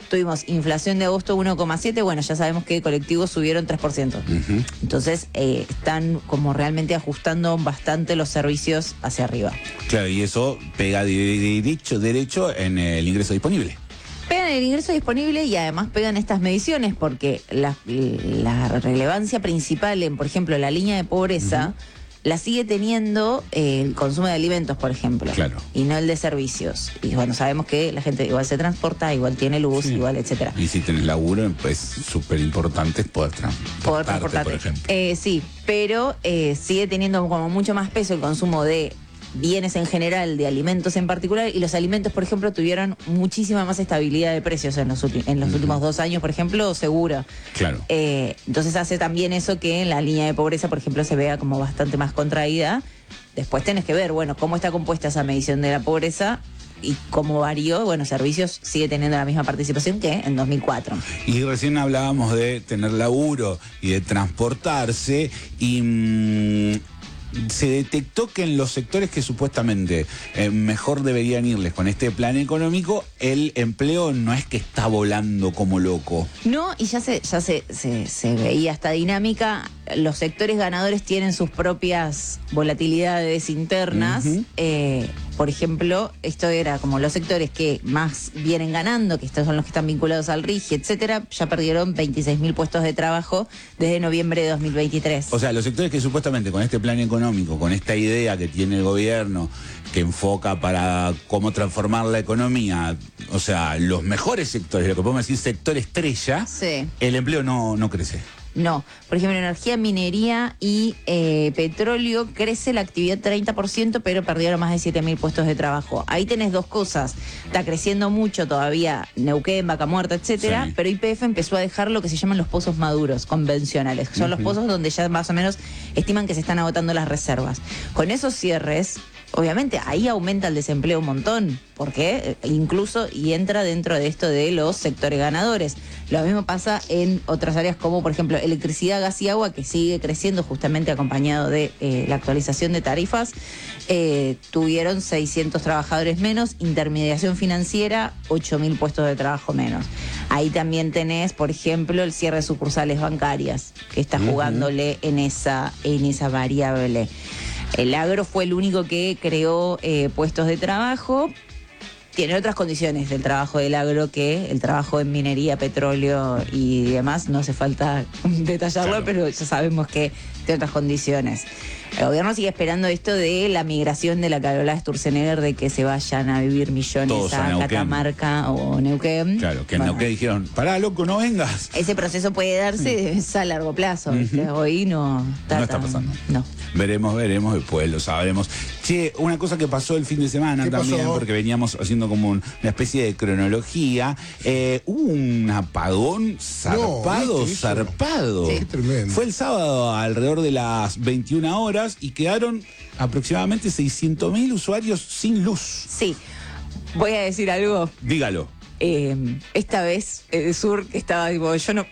tuvimos inflación de agosto 1,7, bueno, ya sabemos que colectivos subieron 3%. Entonces, están como realmente ajustando bastante los servicios hacia arriba. Claro, y eso pega derecho en el ingreso disponible. Pegan el ingreso disponible y además pegan estas mediciones porque la relevancia principal en, por ejemplo, la línea de pobreza la sigue teniendo el consumo de alimentos, por ejemplo, claro, y no el de servicios. Y bueno, sabemos que la gente igual se transporta, igual tiene luz, igual, etcétera. Y si tenés laburo, pues súper importante es poder transportarte, por ejemplo. Sí, pero sigue teniendo como mucho más peso el consumo de bienes en general, de alimentos en particular, y los alimentos, por ejemplo, tuvieron muchísima más estabilidad de precios en los últimos 2 años, por ejemplo, segura. Claro. Entonces hace también eso que en la línea de pobreza, por ejemplo, se vea como bastante más contraída. Después tenés que ver, bueno, cómo está compuesta esa medición de la pobreza y cómo varió. Bueno, servicios sigue teniendo la misma participación que en 2004. Y recién hablábamos de tener laburo y de transportarse y se detectó que en los sectores que supuestamente mejor deberían irles con este plan económico, el empleo no es que está volando como loco. No, y ya se veía esta dinámica. Los sectores ganadores tienen sus propias volatilidades internas. Por ejemplo, esto era como los sectores que más vienen ganando, que estos son los que están vinculados al RIGI, etcétera, ya perdieron 26.000 puestos de trabajo desde noviembre de 2023. O sea, los sectores que supuestamente con este plan económico, con esta idea que tiene el gobierno, que enfoca para cómo transformar la economía, o sea, los mejores sectores, lo que podemos decir sector estrella, el empleo no crece. No, por ejemplo, energía, minería y petróleo crece la actividad 30%, pero perdieron más de 7.000 puestos de trabajo. Ahí tenés dos cosas. Está creciendo mucho todavía Neuquén, Vaca Muerta, etcétera, pero YPF empezó a dejar lo que se llaman los pozos maduros, convencionales. Son los pozos donde ya más o menos estiman que se están agotando las reservas. Con esos cierres, obviamente ahí aumenta el desempleo un montón, porque incluso y entra dentro de esto de los sectores ganadores. Lo mismo pasa en otras áreas como, por ejemplo, electricidad, gas y agua, que sigue creciendo justamente acompañado de la actualización de tarifas. Tuvieron 600 trabajadores menos, intermediación financiera, 8.000 puestos de trabajo menos. Ahí también tenés, por ejemplo, el cierre de sucursales bancarias, que está jugándole en esa variable. El agro fue el único que creó puestos de trabajo. Tiene otras condiciones del trabajo del agro que el trabajo en minería, petróleo y demás. No hace falta detallarlo, pero ya sabemos que tiene otras condiciones. El gobierno sigue esperando esto de la migración de la que hablaba Sturzenegger, de que se vayan a vivir millones todos a Catamarca o Neuquén. Claro, que en Neuquén dijeron, pará, loco, no vengas. Ese proceso puede darse a largo plazo. Hoy no está pasando. No. Veremos, después lo sabremos. Che, una cosa que pasó el fin de semana también, porque veníamos haciendo como una especie de cronología. Hubo un apagón zarpado. Sí. Tremendo. Fue el sábado alrededor de las 21 horas y quedaron aproximadamente 600.000 usuarios sin luz. Sí. Voy a decir algo. Dígalo. Esta vez el sur que estaba tipo, yo no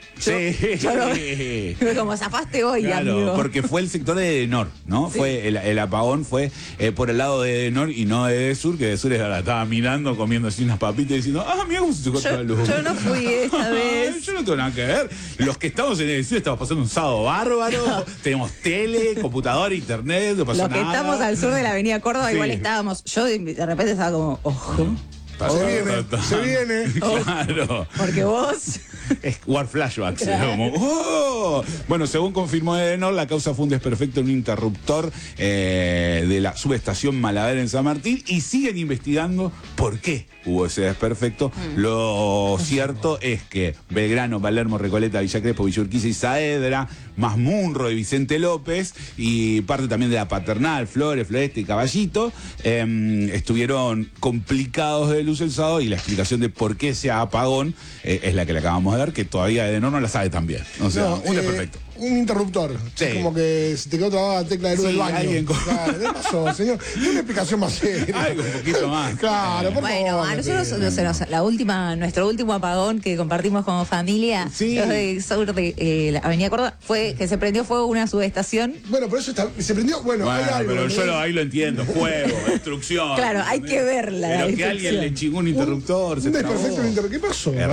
como zafaste hoy, claro, amigo, porque fue el sector de Edenor, ¿no? Sí. Fue el apagón fue por el lado de Edenor y no de Edesur, que Edesur estaba mirando, comiendo así unas papitas y diciendo, mira cómo se corta la luz. Yo no fui esta vez. Yo no tengo nada que ver. Los que estamos en Edesur estamos pasando un sábado bárbaro, tenemos tele, computadora, internet, no pasó Los que nada. estamos al sur de la avenida Córdoba, igual estábamos, yo de repente estaba como, ojo. Se viene. Claro. Porque vos... Es War Flashbacks. Como, Bueno, según confirmó Edenor, la causa fue un desperfecto en un interruptor de la subestación Malaver en San Martín y siguen investigando por qué hubo ese desperfecto. Lo cierto es que Belgrano, Palermo, Recoleta, Villa Crespo, Villa Urquiza y Saavedra, más Munro y Vicente López y parte también de la Paternal, Flores, Floresta y Caballito, estuvieron complicados de luz el sábado y la explicación de por qué ese apagón es la que le acabamos de dar, que todavía Edenor no la sabe tan bien. O sea, un desperfecto. Un interruptor. Sí. Como que se te quedó trabada la tecla de luz del baño. Claro, ¿qué pasó, señor? Una explicación más seria. Algo un poquito más. Claro, por Bueno, favor, a nosotros nuestro último apagón que compartimos como familia, los de sur de la Avenida Córdoba, fue que se prendió fuego una subestación. Bueno, por eso se prendió. Bueno, hay algo. Pero yo ahí lo entiendo. Fuego, destrucción. Claro, hay que verla. Pero que alguien le chingó un interruptor. Un desperfecto en interruptor. ¿Qué pasó?